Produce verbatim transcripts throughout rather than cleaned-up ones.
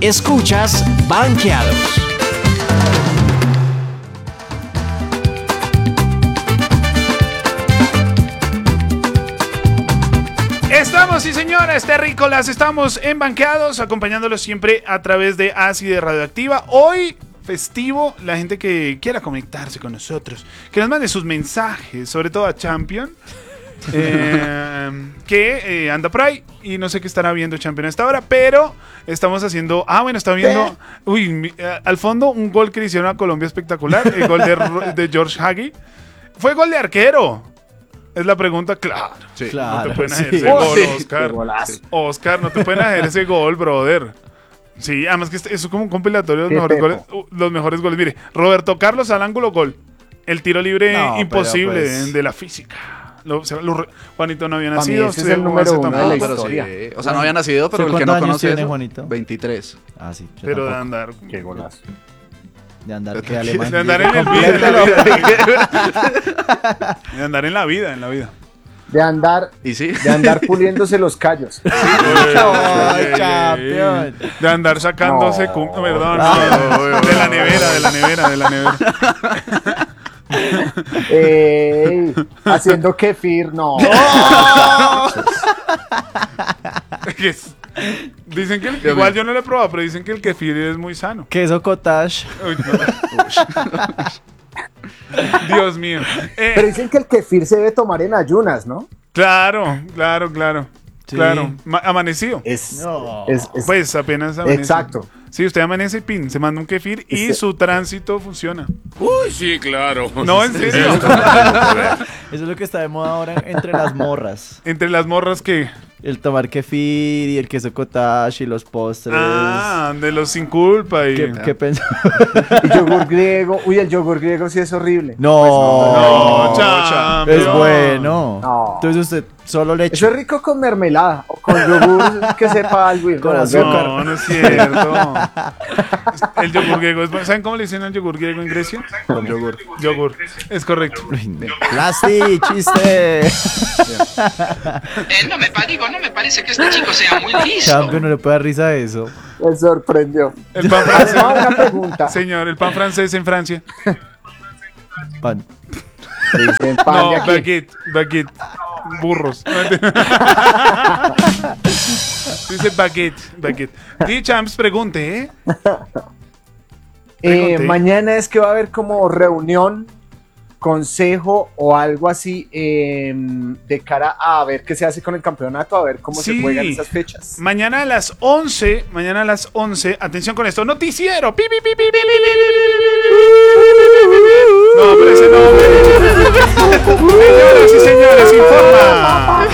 Escuchas Banqueados. Estamos, sí señores, terrícolas, estamos en Banqueados, acompañándolos siempre a través de Ácido Radioactiva. Hoy, festivo, la gente que quiera conectarse con nosotros, que nos mande sus mensajes, sobre todo a Champion, eh, que eh, anda por ahí y no sé qué estará viendo Champion a esta hora, pero estamos haciendo, ah bueno, está viendo, uy, mi, eh, al fondo un gol que le hicieron a Colombia espectacular, el gol de, de George Hagi, fue gol de arquero. Es la pregunta, claro. Sí, claro, no te pueden hacer sí. ese Oh, gol, sí. Oscar. Oscar, no te pueden hacer ese gol, brother. Sí, además que eso es como un compilatorio de los mejores goles, uh, los mejores goles. Mire, Roberto Carlos al ángulo, gol. El tiro libre No, imposible pues... de, de la física. Lo, o sea, lo, Juanito no había Para nacido. mí ese es el número uno de la pero historia. sí. O sea, no había nacido, pero el que no conoce tiene eso, Juanito? veintitrés. Ah, sí. Pero tampoco. de andar. Qué golazo. De andar que alemán. De andar en el vida, en la vida. De andar en la vida, en la vida. De andar, ¿Y sí? de andar puliéndose los callos. Ay, campeón. De andar sacándose, No. cum- no, perdón, no, de la nevera, de la nevera, de la nevera. Ey, haciendo kefir, no. Que es- Dicen que el, igual yo no lo he probado, pero dicen que el kefir es muy sano. Queso cottage. Uy, no. Dios mío. Eh, Pero dicen que el kefir se debe tomar en ayunas, ¿no? claro, claro, claro. Sí. Claro. Ma- amanecido. Es, No. es, es- Pues apenas amanece. exacto. Sí, usted amanece y pin, se manda un kefir y Este- su tránsito funciona. Uy, sí, claro. No, en serio. Eso es lo que está de moda ahora entre las morras. Entre las morras que. El tomar kefir y el queso cottage y los postres. Ah, de los sin culpa y. ¿Qué, qué pensó? Y yogur griego. Uy, el yogur griego sí es horrible. No, No, champion. es bueno. No. Entonces usted solo leche. Eso es rico con mermelada o con yogur que sepa algo. y- Con no, azúcar. No, no es cierto. El yogur griego es bueno. ¿Saben cómo le dicen al yogur griego en Grecia? Con yogur. Yogur. Es correcto. Plasti, chiste. Eh, no, me, pa- digo, no me parece que este chico sea muy listo. Campeón, no le puede dar risa a eso. Me sorprendió. El pan francés. Además, una pregunta. Señor, el pan francés en Francia. Pan. Dicen pan No, de aquí. baguette, baguette. Burros. Dice baguette, baguette. Di Champs, pregunte, ¿eh? Eh, Pregunté. mañana es que va a haber como reunión, consejo o algo así eh, de cara a ver qué se hace con el campeonato, a ver cómo Sí. se juegan esas fechas. Mañana a las once, mañana a las once, atención con esto, noticiero. Pi, pi, pi, pi, pi, pi, pi, pi, pi, pi, pi. No, pero ese no. Señoras y señores, informa.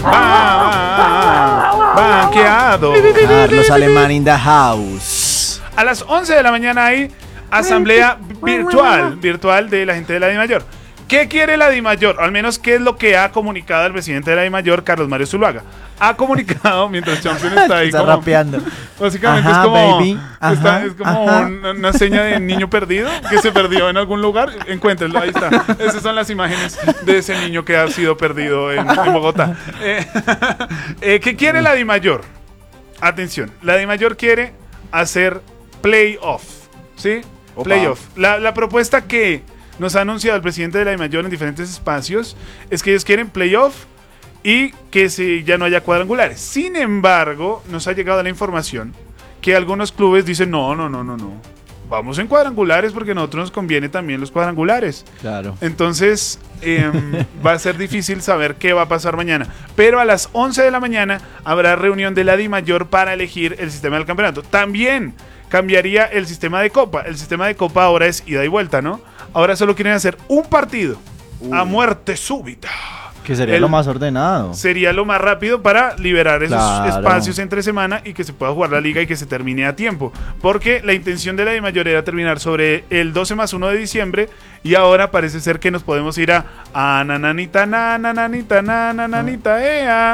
Va, va, banqueado. Carlos Alemán in the house. A las once de la mañana hay asamblea virtual, virtual de la gente de la DIMAYOR. ¿Qué quiere la DIMAYOR? O al menos, ¿qué es lo que ha comunicado el presidente de la DIMAYOR, Carlos Mario Zuluaga? Ha comunicado, mientras Champion está ahí Está como... rapeando. Básicamente Ajá, es como, baby. está- Ajá, es como ajá. una, una seña de niño perdido que se perdió en algún lugar. Encuéntrenlo, ahí está. Esas son las imágenes de ese niño que ha sido perdido en, en Bogotá. Eh, eh, ¿Qué quiere la DIMAYOR? Atención, la DIMAYOR quiere hacer playoff, ¿sí? Opa. Playoff. La, la propuesta que nos ha anunciado el presidente de la DIMAYOR en diferentes espacios es que ellos quieren playoff y que se, ya no haya cuadrangulares. Sin embargo, nos ha llegado la información que algunos clubes dicen, no, no, no, no, no. Vamos en cuadrangulares porque a nosotros nos conviene también los cuadrangulares. Claro. Entonces, eh, va a ser difícil saber qué va a pasar mañana. Pero a las once de la mañana habrá reunión de la DIMAYOR para elegir el sistema del campeonato. También cambiaría el sistema de Copa. El sistema de Copa ahora es ida y vuelta, ¿no? Ahora solo quieren hacer un partido a muerte súbita. Que sería El- lo más ordenado. Sería lo más rápido para liberar esos Claro. espacios entre semana y que se pueda jugar la liga y que se termine a tiempo. Porque la intención de la DIMAYOR era terminar sobre el doce más uno de diciembre y ahora parece ser que nos podemos ir a anananita, nanananita, nanananita, ea.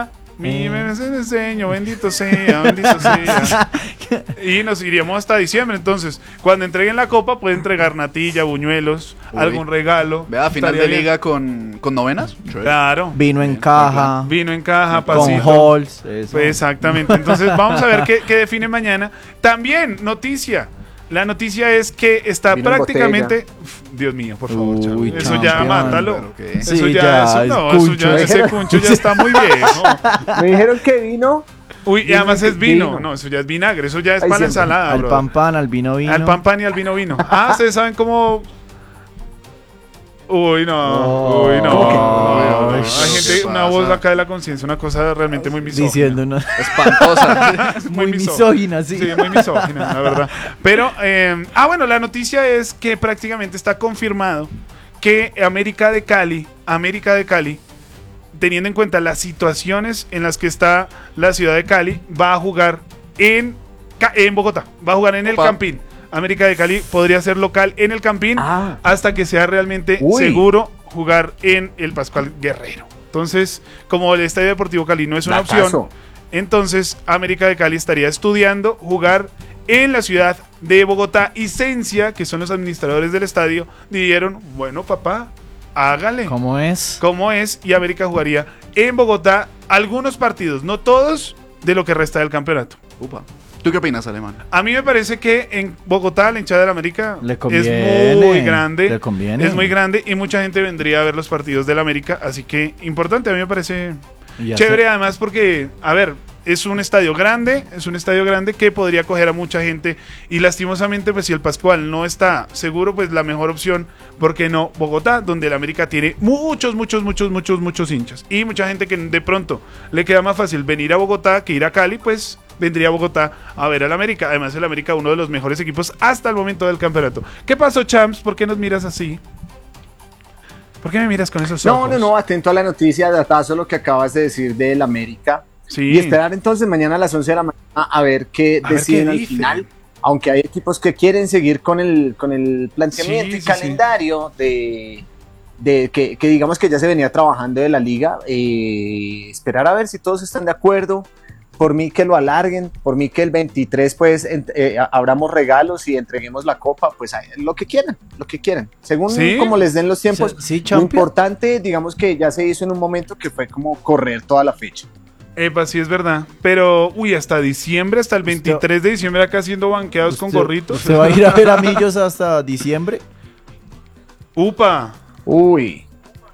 Mi me enseño, bendito sea, bendito sea. Y nos iríamos hasta diciembre. Entonces, cuando entreguen la copa, pueden entregar natilla, buñuelos, Uy. algún regalo. Vea, final de Estaría bien. liga con, con novenas. Claro. Vino en caja, Vino en caja, con pasito. halls. Eso. Pues exactamente. Entonces, vamos a ver qué, qué define mañana. También, noticia. La noticia es que está Vino en prácticamente. Uf, Dios mío, por favor, Uy, Charlie. Eso ya champion. mátalo. Pero qué. Eso Sí, ya, ya, eso es no, eso cuncho. ya, ese cuncho ya está muy viejo. Me dijeron que vino. Uy, y Vino además que- es vino. vino. No, eso ya es vinagre, eso ya es Ahí para la siempre. ensalada, Al bro. pan pan, al vino vino. Al pan pan y al vino vino. Ah, ustedes saben cómo. Uy, no. Oh. Uy, no. ¿Cómo que? no, no, no. Ay, Hay gente, ¿qué una pasa? voz acá de la conciencia, una cosa realmente muy misógina. Diciendo una... Espantosa. muy miso- misógina, sí. Sí, muy misógina, la verdad. Pero, eh, ah, bueno, la noticia es que prácticamente está confirmado que América de Cali, América de Cali, teniendo en cuenta las situaciones en las que está la ciudad de Cali, va a jugar en, Ca- en Bogotá, va a jugar en el Opa. Campín. América de Cali podría ser local en el Campín Ah. hasta que sea realmente Uy. seguro jugar en el Pascual Guerrero. Entonces, como el Estadio Deportivo Cali no es una Datazo. opción, entonces América de Cali estaría estudiando jugar en la ciudad de Bogotá y Cencia, que son los administradores del estadio, dijeron, bueno papá, hágale. ¿Cómo es? ¿Cómo es? Y América jugaría en Bogotá algunos partidos, no todos, de lo que resta del campeonato. Upa. ¿Tú qué opinas, Alemán? A mí me parece que en Bogotá la hinchada de la América Le es conviene, muy grande. le conviene. Es muy grande y mucha gente vendría a ver los partidos de la América, así que importante, a mí me parece Y ya chévere se- además porque, a ver, es un estadio grande, es un estadio grande que podría acoger a mucha gente y lastimosamente pues si el Pascual no está seguro, pues la mejor opción, ¿por qué no? Bogotá, donde el América tiene muchos, muchos, muchos, muchos, muchos hinchas y mucha gente que de pronto le queda más fácil venir a Bogotá que ir a Cali, pues vendría a Bogotá a ver al América. Además el América uno de los mejores equipos hasta el momento del campeonato. ¿Qué pasó, Champs? ¿Por qué nos miras así? ¿Por qué me miras con esos No, ojos? no, no, atento a la noticia, datazo lo que acabas de decir del América. Sí. Y esperar entonces mañana a las once de la mañana a ver qué A ver deciden qué al dicen. final. Aunque hay equipos que quieren seguir con el, con el planteamiento Sí, y sí, calendario de, de que, que digamos que ya se venía trabajando de la liga. Eh, esperar a ver si todos están de acuerdo. Por mí que lo alarguen, por mí que el veintitrés pues ent- eh, abramos regalos y entreguemos la copa, pues ahí, lo que quieran, lo que quieran. Según ¿Sí? como les den los tiempos. Sí, Lo champion. importante, digamos que ya se hizo en un momento que fue como correr toda la fecha. Epa, sí es verdad. Pero, uy, hasta diciembre, hasta el veintitrés de diciembre acá siendo banqueados con ¿Usted- gorritos. ¿Usted va a ir a ver a Millos hasta diciembre? Upa. Uy.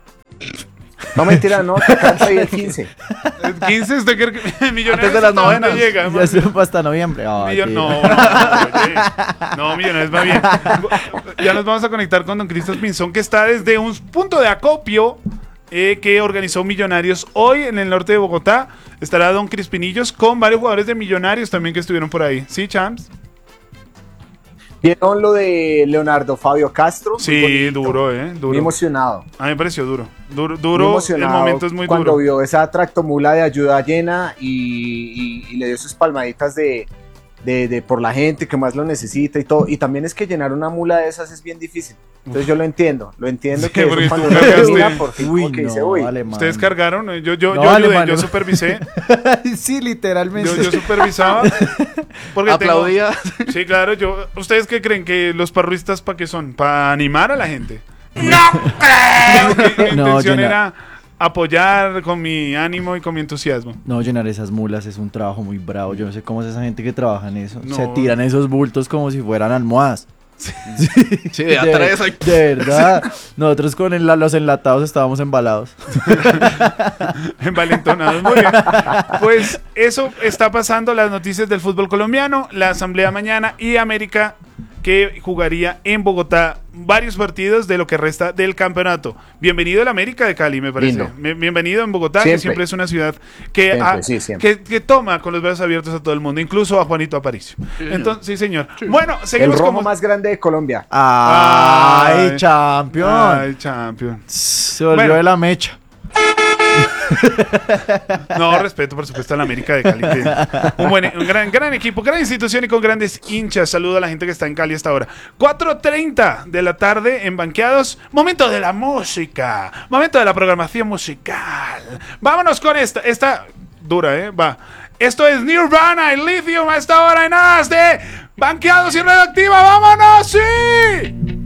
No, mentira, no, te cansa ahí el quince. El quince, ¿usted cree que Millonarios Antes de las hasta dónde novenas. llega? Ya se fue hasta noviembre. Ay, Millon- tío. no, no, no, oye. No, Millonarios va bien. Ya nos vamos a conectar con don Cristos Pinzón, que está desde un punto de acopio eh, que organizó Millonarios hoy en el norte de Bogotá. Estará don Crispinillos con varios jugadores de Millonarios también que estuvieron por ahí. ¿Sí, Champs? ¿Vieron lo de Leonardo Fabio Castro? Muy Sí, bonito. duro, ¿eh? Muy Duro. emocionado. A mí me pareció duro. Duro, Muy duro. El emocionado momento es muy cuando duro. vio esa tractomula de ayuda llena y, y- y le dio sus palmaditas de, de, de por la gente que más lo necesita y todo. Y también es que llenar una mula de esas es bien difícil. Entonces yo lo entiendo, lo entiendo Sí, que eso porque cuando tú uno cargaste- termina, por fin Uy, como que dice, no, uy, alemán. Ustedes cargaron, yo, yo, No, yo, ayudé, alemán, yo no. supervisé, Sí, literalmente. yo, yo supervisaba. Porque tengo- Aplaudía. sí, claro, yo. ¿Ustedes qué creen que los parruistas para qué son? ¿Para animar a la gente? ¡No creo! Mi, mi No, intención llena- era apoyar con mi ánimo y con mi entusiasmo. No, llenar esas mulas es un trabajo muy bravo. Yo no sé cómo es esa gente que trabaja en eso. No. Se tiran esos bultos como si fueran almohadas. Sí, de a tres. ay. de verdad. Nosotros con el- los enlatados estábamos embalados. Envalentonados, muy bien. Pues eso está pasando, las noticias del fútbol colombiano, la asamblea mañana y América que jugaría en Bogotá varios partidos de lo que resta del campeonato. Bienvenido al América de Cali, me parece. Lindo. Bien- Bienvenido en Bogotá, que Siempre. siempre es una ciudad que, Siempre, ha- sí, siempre. que, que toma con los brazos abiertos a todo el mundo, incluso a Juanito Aparicio. Entonces, sí, señor. Bueno, el seguimos rojo como... más grande de Colombia. ¡Ay, Ay. champion! Ay, champion. Se volvió Bueno. de la mecha. No, respeto por supuesto a la América de Cali. que Un, buen, un gran, gran equipo, gran institución y con grandes hinchas. Saludo a la gente que está en Cali hasta ahora. cuatro treinta de la tarde en Banqueados. Momento de la música. Momento de la programación musical. Vámonos con esta. Esta dura, ¿eh? Va. Esto es Nirvana y Lithium a esta hora en As de Banqueados y Radioactiva. ¡Vámonos! ¡Sí!